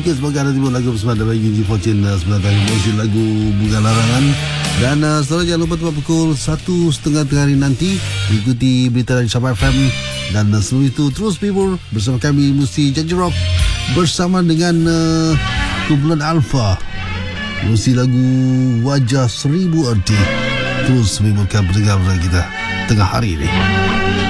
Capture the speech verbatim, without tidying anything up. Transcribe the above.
juga sebagai anak timur lagu bersama bagi G Fortune uh, sembilan tahun musik lagu Bunga Larangan. Dan uh, setelah jangan lupa tempat pukul satu setengah tengah hari nanti ikuti berita dari Sabah F M. Dan uh, sebelum itu terus people bersama kami Musti Janji Rock bersama dengan uh, kumpulan Alpha musik lagu Wajah Seribu Arti. Terus menghiburkan pendengar kita tengah hari ini.